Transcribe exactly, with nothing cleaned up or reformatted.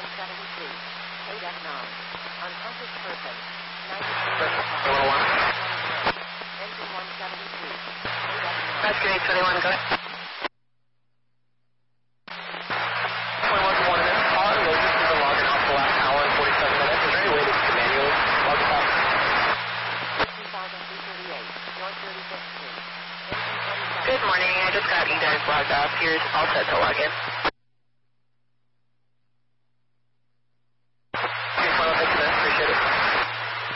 one seventy-two. eight F nine. Unconscious person. one oh one. Engine one seventy-two. eight F nine. That's great, twenty-one, go ahead. twenty-one to one in this car. This is the login off the last hour and forty-seven minutes. Is there any way that you can manually log it off? two thousand two thirty-eight. North thirty-fifth Street. Good morning. I just got you guys logged off. Here's all set to log in.